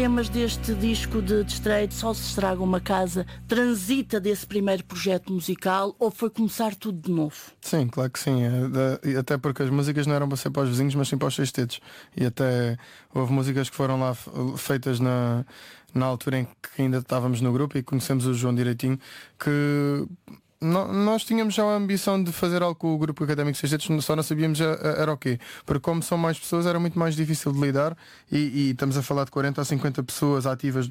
temas deste disco de estreia, Só se estraga uma casa, transita desse primeiro projeto musical ou foi começar tudo de novo? Sim, claro que sim. Até porque as músicas não eram para ser para os vizinhos, mas sim para os sextetos. E até houve músicas que foram lá feitas na altura em que ainda estávamos no grupo e conhecemos o João direitinho, que nós tínhamos já a ambição de fazer algo com o grupo académico Sextetos, só não sabíamos era o quê. Porque como são mais pessoas era muito mais difícil de lidar e estamos a falar de 40 a 50 pessoas ativas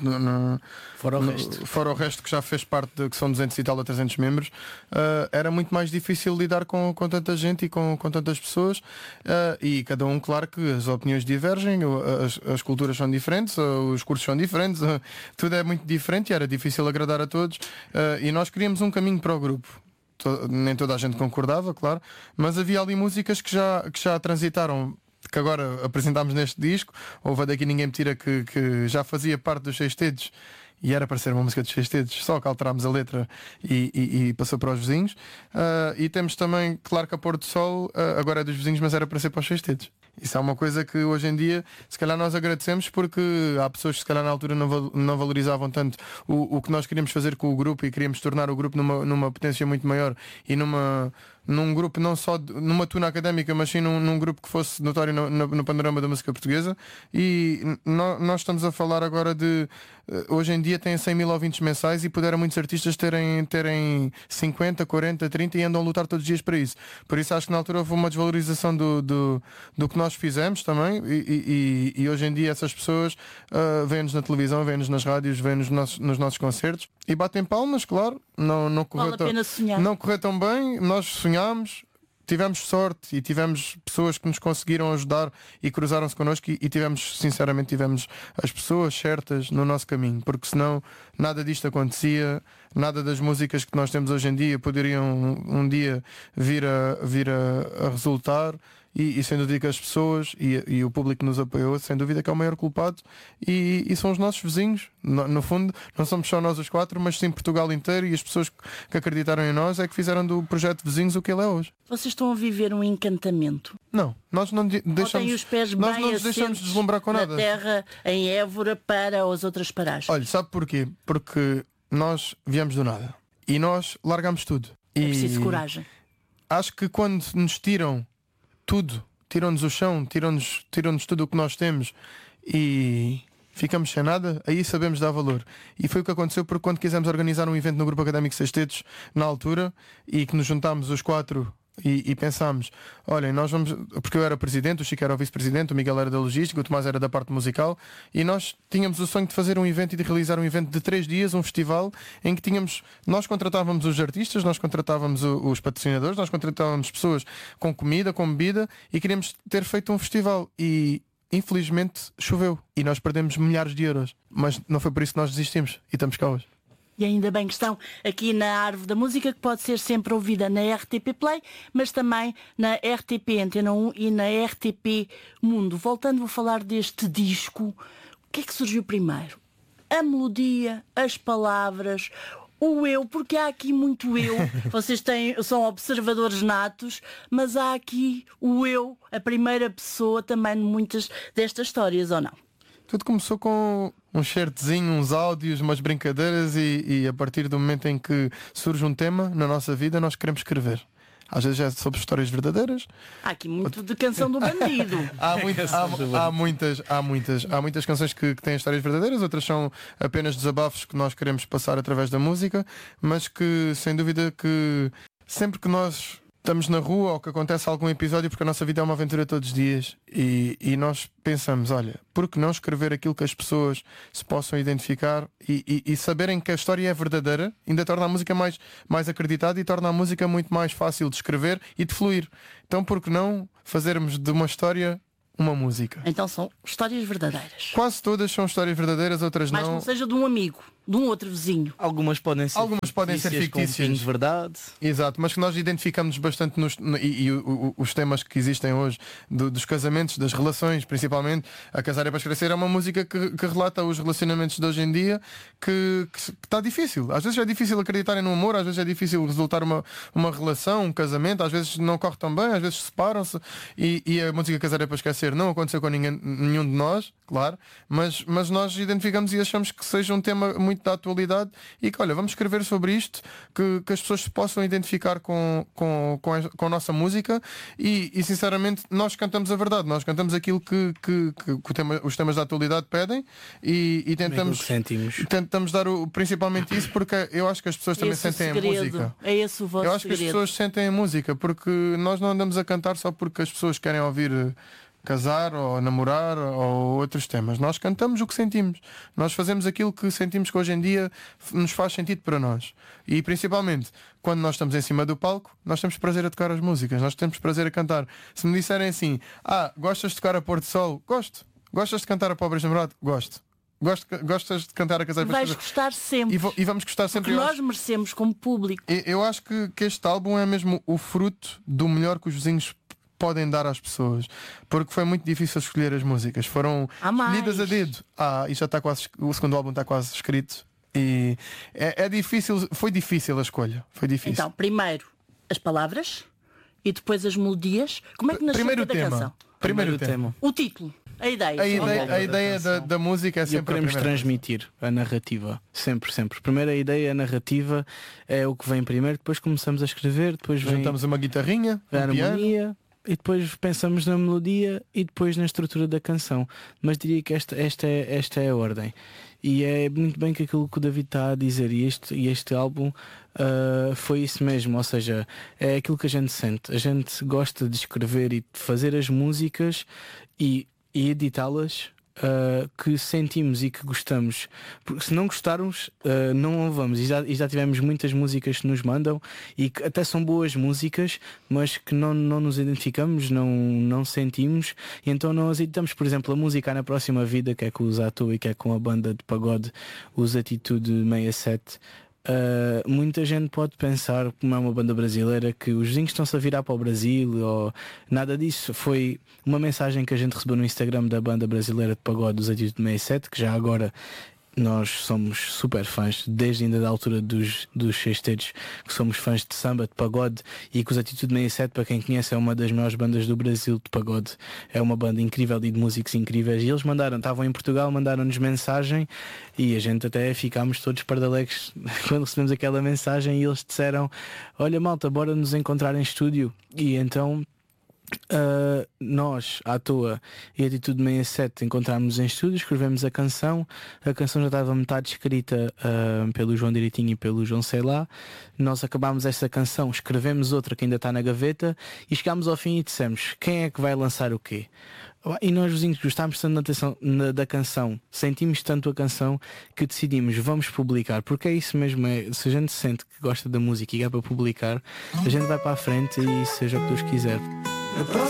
fora o resto que já fez parte que são 200 e tal a 300 membros. Era muito mais difícil lidar com tanta gente e com tantas pessoas, e cada um, claro que as opiniões divergem, as culturas são diferentes, os cursos são diferentes, tudo é muito diferente e era difícil agradar a todos, e nós queríamos um caminho para o grupo. Nem toda a gente concordava, claro, mas havia ali músicas que já transitaram, que agora apresentámos neste disco. Houve a Daqui Ninguém Me Tira que já fazia parte dos Sextetos e era para ser uma música dos Sextetos, só que alterámos a letra e passou para os vizinhos. E temos também, claro que a Pôr do Sol agora é dos vizinhos, mas era para ser para os Sextetos. Isso é uma coisa que hoje em dia se calhar nós agradecemos, porque há pessoas que se calhar na altura não valorizavam tanto o que nós queríamos fazer com o grupo e queríamos tornar o grupo numa potência muito maior e num grupo não só numa tuna académica, mas sim num grupo que fosse notório no panorama da música portuguesa. E nós estamos a falar agora de hoje em dia tem 100 mil ouvintes mensais e puderam muitos artistas terem 50, 40, 30 e andam a lutar todos os dias para isso. Por isso acho que na altura houve uma desvalorização do que nós fizemos também, e hoje em dia essas pessoas vêm-nos na televisão, vêm-nos nas rádios, vêm-nos nos nossos concertos e batem palmas, claro. Não correu vale a pena sonhar. Não correu tão bem, nós sonhámos, tivemos sorte e tivemos pessoas que nos conseguiram ajudar e cruzaram-se connosco e sinceramente tivemos as pessoas certas no nosso caminho, porque senão nada disto acontecia, nada das músicas que nós temos hoje em dia poderiam um dia vir a resultar. E sem dúvida que as pessoas e o público que nos apoiou, sem dúvida que é o maior culpado, e são os nossos vizinhos. No fundo, não somos só nós os quatro, mas sim Portugal inteiro, e as pessoas que acreditaram em nós é que fizeram do projeto Vizinhos o que ele é hoje. Vocês estão a viver um encantamento? Não, nós não deixamos, os pés nós bem não nos deixamos deslumbrar com nada. Na terra, em Évora, para as outras paragens. Olha, sabe porquê? Porque nós viemos do nada e nós largamos tudo. É preciso coragem. Acho que quando nos tiram tudo, tiram-nos o chão, tiram-nos tudo o que nós temos e ficamos sem nada, aí sabemos dar valor. E foi o que aconteceu, porque quando quisemos organizar um evento no Grupo Académico Sextetos na altura, e que nos juntámos os quatro e pensámos, olhem, nós vamos, porque eu era presidente, o Chico era o vice-presidente, o Miguel era da logística, o Tomás era da parte musical, e nós tínhamos o sonho de fazer um evento e de realizar um evento de 3 dias, um festival em que nós contratávamos os artistas, nós contratávamos os patrocinadores, nós contratávamos pessoas com comida, com bebida, e queríamos ter feito um festival. E infelizmente choveu e nós perdemos milhares de euros, mas não foi por isso que nós desistimos e estamos cá hoje. E ainda bem que estão aqui na Árvore da Música, que pode ser sempre ouvida na RTP Play, mas também na RTP Antena 1 e na RTP Mundo. Voltando a falar deste disco, o que é que surgiu primeiro? A melodia, as palavras, o eu, porque há aqui muito eu. Vocês são observadores natos, mas há aqui o eu, a primeira pessoa também de muitas destas histórias, ou não? Tudo começou com um certezinho, uns áudios, umas brincadeiras e a partir do momento em que surge um tema na nossa vida, nós queremos escrever. Às vezes é sobre histórias verdadeiras. Há aqui muito de Canção do Bandido. há muitas canções que têm histórias verdadeiras, outras são apenas desabafos que nós queremos passar através da música, mas que sem dúvida que sempre que nós estamos na rua ou que acontece algum episódio, porque a nossa vida é uma aventura todos os dias, e nós pensamos, olha, por que não escrever aquilo que as pessoas se possam identificar e saberem que a história é verdadeira, ainda torna a música mais acreditada e torna a música muito mais fácil de escrever e de fluir. Então por que não fazermos de uma história uma música? Então são histórias verdadeiras. Quase todas são histórias verdadeiras, outras não. Mas não seja de um amigo, de um outro vizinho. Algumas podem ser fictícias, de verdade. Exato, mas que nós identificamos bastante os temas que existem hoje, dos casamentos, das relações, principalmente. A Casar é para Esclarecer é uma música que relata os relacionamentos de hoje em dia, que está difícil. Às vezes é difícil acreditarem no amor, às vezes é difícil resultar uma relação, um casamento, às vezes não corre tão bem, às vezes separam-se, e a música Casar é para Esquecer acontecer, não aconteceu com nenhum de nós, claro, mas nós identificamos e achamos que seja um tema muito da atualidade e que, olha, vamos escrever sobre isto, que as pessoas se possam identificar com a nossa música e sinceramente nós cantamos a verdade, nós cantamos aquilo que os temas da atualidade pedem e tentamos dar principalmente isso, porque eu acho que as pessoas também sentem a música. É esse o vosso Eu acho que as pessoas sentem a música, porque nós não andamos a cantar só porque as pessoas querem ouvir casar ou namorar ou outros temas. Nós cantamos o que sentimos. Nós fazemos aquilo que sentimos que hoje em dia nos faz sentido para nós. E principalmente quando nós estamos em cima do palco, nós temos prazer a tocar as músicas, nós temos prazer a cantar. Se me disserem assim, gostas de tocar a Pôr do Sol? Gosto. Gostas de cantar a Pobres Namorado? Gosto. Gostas de cantar a Casar? Vais gostar sempre. E vamos gostar sempre. Porque nós merecemos como público. Eu acho que este álbum é mesmo o fruto do melhor que os vizinhos podem dar às pessoas, porque foi muito difícil escolher as músicas, foram escolhidas a dedo. E já está quase, o segundo álbum está quase escrito e é difícil, foi difícil a escolha, foi difícil. Então, primeiro as palavras e depois as melodias. Como é que nasceu cada canção? Primeiro tema. O título, a ideia. A ideia da música é sempre queremos transmitir a narrativa, sempre. Primeiro a ideia, a narrativa é o que vem primeiro, depois começamos a escrever, depois juntamos uma guitarrinha, a harmonia. E depois pensamos na melodia e depois na estrutura da canção. Mas diria que esta é a ordem. E é muito bem que aquilo que o David está a dizer. E este álbum foi isso mesmo. Ou seja, é aquilo que a gente sente. A gente gosta de escrever e de fazer as músicas e editá-las que sentimos e que gostamos, porque se não gostarmos não ouvamos, e já tivemos muitas músicas que nos mandam e que até são boas músicas, mas que não nos identificamos, não sentimos, e então não as editamos. Por exemplo, a música Na Próxima Vida, que é com os Atu e que é com a banda de pagode, os Atitude 67. Muita gente pode pensar, como é uma banda brasileira, que os vizinhos estão-se a virar para o Brasil ou nada disso. Foi uma mensagem que a gente recebeu no Instagram da banda brasileira de pagode dos Atitude 67, que já agora nós somos super fãs, desde ainda da altura dos Sextetos, que somos fãs de samba, de pagode, e que os Atitude 67, para quem conhece, é uma das maiores bandas do Brasil de pagode. É uma banda incrível e de músicos incríveis. E eles estavam em Portugal, mandaram-nos mensagem e a gente até ficámos todos pardalegos quando recebemos aquela mensagem, e eles disseram: olha malta, bora nos encontrar em estúdio. E então nós, à toa, e a Atitude 67 encontramos em estúdio, escrevemos a canção já estava metade escrita pelo João Direitinho e pelo João Sei Lá. Nós acabámos essa canção, escrevemos outra que ainda está na gaveta e chegámos ao fim e dissemos: quem é que vai lançar o quê? E nós vizinhos gostámos tanto da canção, sentimos tanto a canção, que decidimos, vamos publicar, porque é isso mesmo, se a gente sente que gosta da música e é para publicar, a gente vai para a frente e seja o que Deus quiser.